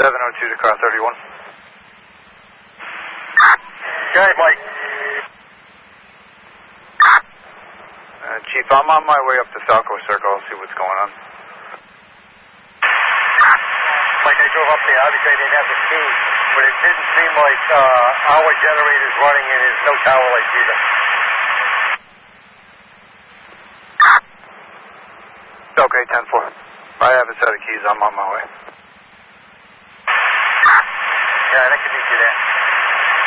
702 to car 31. Okay, Mike. Chief, I'm on my way up to Falco Circle. I'll see what's going on. Mike, I drove up there. Obviously, I didn't have the key, but it didn't seem like our generator's running and there's no tower lights either. Okay, 10-4. I have a set of keys. I'm on my way.